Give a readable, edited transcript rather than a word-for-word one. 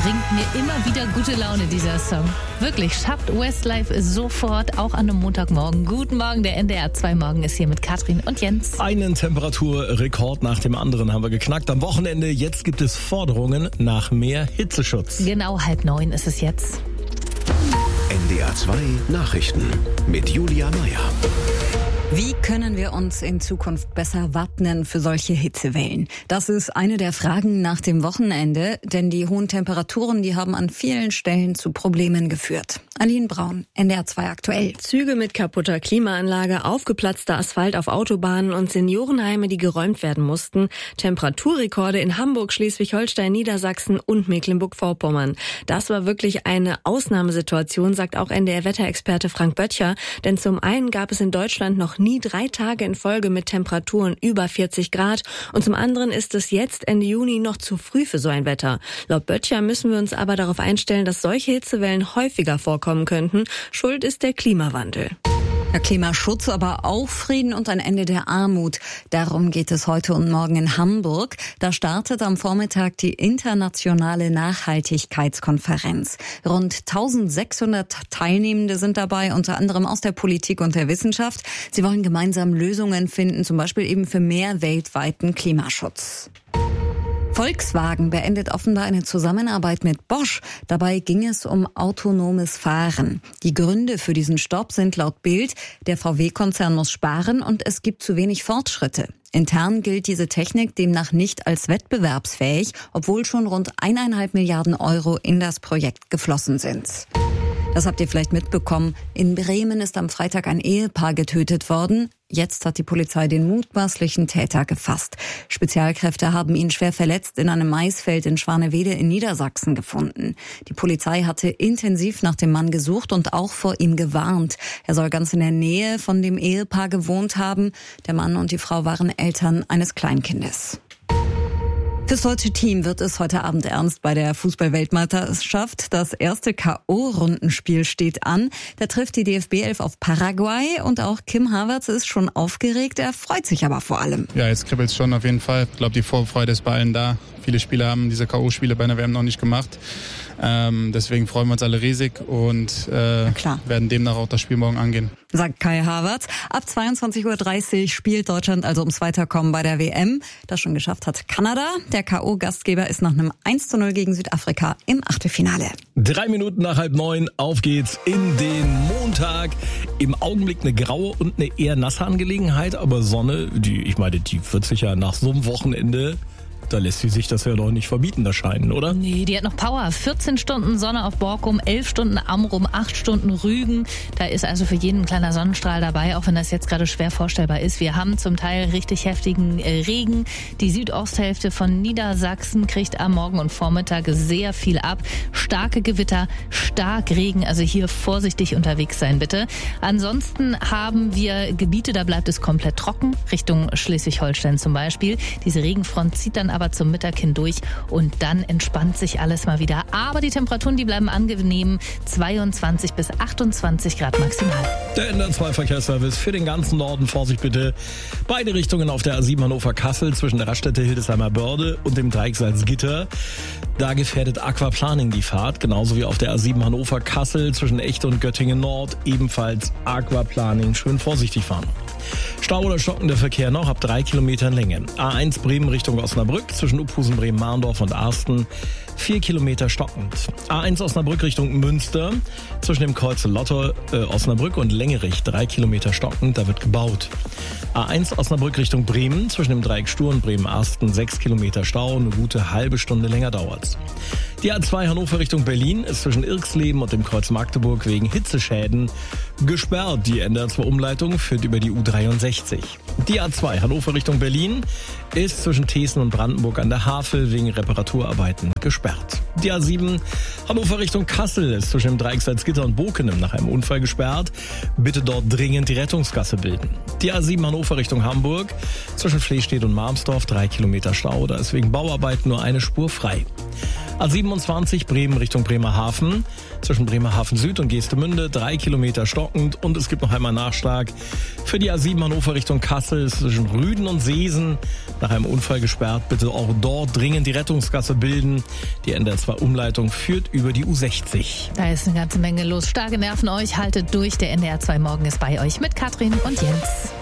bringt mir immer wieder gute Laune, dieser Song. Wirklich, schafft Westlife sofort, auch an einem Montagmorgen. Guten Morgen, der NDR 2 Morgen ist hier mit Katrin und Jens. Einen Temperaturrekord nach dem anderen haben wir geknackt am Wochenende. Jetzt gibt es Forderungen nach mehr Hitzeschutz. Genau, 8:30 ist es jetzt. NDR 2 Nachrichten mit Julia Meyer. Wie können wir uns in Zukunft besser wappnen für solche Hitzewellen? Das ist eine der Fragen nach dem Wochenende, denn die hohen Temperaturen, die haben an vielen Stellen zu Problemen geführt. Aline Braun, NDR 2 aktuell. Züge mit kaputter Klimaanlage, aufgeplatzter Asphalt auf Autobahnen und Seniorenheime, die geräumt werden mussten. Temperaturrekorde in Hamburg, Schleswig-Holstein, Niedersachsen und Mecklenburg-Vorpommern. Das war wirklich eine Ausnahmesituation, sagt auch NDR-Wetterexperte Frank Böttcher. Denn zum einen gab es in Deutschland noch nie 3 Tage in Folge mit Temperaturen über 40 Grad. Und zum anderen ist es jetzt Ende Juni noch zu früh für so ein Wetter. Laut Böttcher müssen wir uns aber darauf einstellen, dass solche Hitzewellen häufiger vorkommen könnten. Schuld ist der Klimawandel. Ja, Klimaschutz, aber auch Frieden und ein Ende der Armut. Darum geht es heute und morgen in Hamburg. Da startet am Vormittag die internationale Nachhaltigkeitskonferenz. Rund 1600 Teilnehmende sind dabei, unter anderem aus der Politik und der Wissenschaft. Sie wollen gemeinsam Lösungen finden, zum Beispiel eben für mehr weltweiten Klimaschutz. Volkswagen beendet offenbar eine Zusammenarbeit mit Bosch. Dabei ging es um autonomes Fahren. Die Gründe für diesen Stopp sind laut Bild, der VW-Konzern muss sparen und es gibt zu wenig Fortschritte. Intern gilt diese Technik demnach nicht als wettbewerbsfähig, obwohl schon rund 1,5 Milliarden Euro in das Projekt geflossen sind. Das habt ihr vielleicht mitbekommen. In Bremen ist am Freitag ein Ehepaar getötet worden. Jetzt hat die Polizei den mutmaßlichen Täter gefasst. Spezialkräfte haben ihn schwer verletzt in einem Maisfeld in Schwanewede in Niedersachsen gefunden. Die Polizei hatte intensiv nach dem Mann gesucht und auch vor ihm gewarnt. Er soll ganz in der Nähe von dem Ehepaar gewohnt haben. Der Mann und die Frau waren Eltern eines Kleinkindes. Fürs deutsche Team wird es heute Abend ernst bei der Fußball-Weltmeisterschaft. Das erste K.O.-Rundenspiel steht an. Da trifft die DFB 11 auf Paraguay und auch Kim Havertz ist schon aufgeregt. Er freut sich aber vor allem. Ja, jetzt kribbelt es schon auf jeden Fall. Ich glaube, die Vorfreude ist bei allen da. Viele Spieler haben diese K.O.-Spiele bei einer WM noch nicht gemacht. Deswegen freuen wir uns alle riesig und werden demnach auch das Spiel morgen angehen. Sagt Kai Havertz. Ab 22:30 Uhr spielt Deutschland also ums Weiterkommen bei der WM. Das schon geschafft hat Kanada. Der K.O.-Gastgeber ist nach einem 1:0 gegen Südafrika im Achtelfinale. 3 Minuten nach 8:30, auf geht's in den Montag. Im Augenblick eine graue und eine eher nasse Angelegenheit, aber Sonne, die wird sich ja nach so einem Wochenende, da lässt sie sich das ja doch nicht verbieten, das Scheinen, oder? Nee, die hat noch Power. 14 Stunden Sonne auf Borkum, 11 Stunden Amrum, 8 Stunden Rügen. Da ist also für jeden ein kleiner Sonnenstrahl dabei, auch wenn das jetzt gerade schwer vorstellbar ist. Wir haben zum Teil richtig heftigen Regen. Die Südosthälfte von Niedersachsen kriegt am Morgen und Vormittag sehr viel ab. Starke Gewitter, stark Regen, also hier vorsichtig unterwegs sein bitte. Ansonsten haben wir Gebiete, da bleibt es komplett trocken, Richtung Schleswig-Holstein zum Beispiel. Diese Regenfront zieht dann aber zum Mittag hindurch und dann entspannt sich alles mal wieder. Aber die Temperaturen, die bleiben angenehm, 22 bis 28 Grad maximal. Der NDR 2 Verkehrsservice für den ganzen Norden, Vorsicht bitte. Beide Richtungen auf der A7 Hannover-Kassel zwischen der Raststätte Hildesheimer Börde und dem Dreieck Salzgitter. Da gefährdet Aquaplaning die Fahrt, genauso wie auf der A7 Hannover-Kassel zwischen Echte und Göttingen Nord, ebenfalls Aquaplaning. Schön vorsichtig fahren. Stau oder stockender Verkehr noch ab 3 Kilometern Länge. A1 Bremen Richtung Osnabrück zwischen Uphusen, Bremen-Mahndorf und Arsten 4 Kilometer stockend. A1 Osnabrück Richtung Münster zwischen dem Kreuze Lotter Osnabrück und Längerich 3 Kilometer stockend, da wird gebaut. A1 Osnabrück Richtung Bremen zwischen dem Dreieck Stur und Bremen-Arsten 6 Kilometer Stau, eine gute halbe Stunde länger dauert's. Die A2 Hannover Richtung Berlin ist zwischen Irxleben und dem Kreuz Magdeburg wegen Hitzeschäden gesperrt. Die NDR 2 Umleitung führt über die U63. Die A2 Hannover Richtung Berlin ist zwischen Thesen und Brandenburg an der Havel wegen Reparaturarbeiten gesperrt. Die A7 Hannover Richtung Kassel ist zwischen dem Dreieck Salzgitter und Bokenem nach einem Unfall gesperrt. Bitte dort dringend die Rettungsgasse bilden. Die A7 Hannover Richtung Hamburg zwischen Flehstedt und Marmsdorf 3 Kilometer Stau. Da ist wegen Bauarbeiten nur eine Spur frei. A27 Bremen Richtung Bremerhaven. Zwischen Bremerhaven Süd und Geestemünde 3 Kilometer stockend. Und es gibt noch einmal Nachschlag für die A7 Hannover Richtung Kassel zwischen Rüden und Seesen. Nach einem Unfall gesperrt. Bitte auch dort dringend die Rettungsgasse bilden. Die NDR2-Umleitung führt über die U60. Da ist eine ganze Menge los. Starke Nerven euch. Haltet durch. Der NDR2 Morgen ist bei euch mit Katrin und Jens.